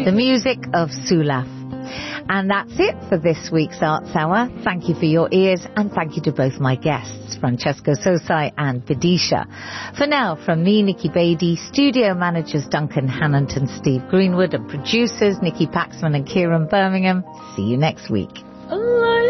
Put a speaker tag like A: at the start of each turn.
A: The music of Sulaf. And that's it for this week's Arts Hour. Thank you for your ears, and thank you to both my guests, Francesco Sosai and Vidisha. For now, from me, Nikki Beattie, studio managers Duncan Hannant and Steve Greenwood, and producers Nikki Paxman and Kieran Birmingham. See you next week.